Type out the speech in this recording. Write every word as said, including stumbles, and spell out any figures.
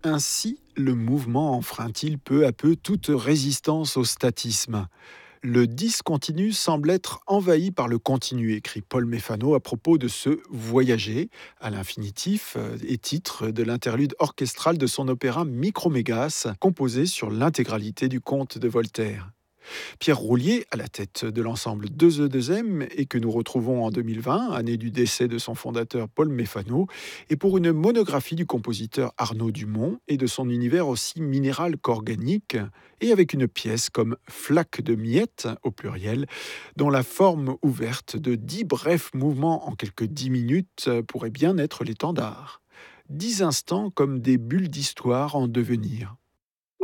Ainsi, le mouvement enfreint-il peu à peu toute résistance au statisme. Le discontinu semble être envahi par le continu, écrit Paul Méfano à propos de ce voyager, à l'infinitif, euh, et titre de l'interlude orchestral de son opéra Micromégas, composé sur l'intégralité du conte de Voltaire. Pierre Roulier, à la tête de l'ensemble deux E deux M et que nous retrouvons en deux mille vingt, année du décès de son fondateur Paul Méfano, et pour une monographie du compositeur Arnaud Dumont et de son univers aussi minéral qu'organique, et avec une pièce comme Flaque de miettes, au pluriel, dont la forme ouverte de dix brefs mouvements en quelques dix minutes pourrait bien être l'étendard. Dix instants comme des bulles d'histoire en devenir.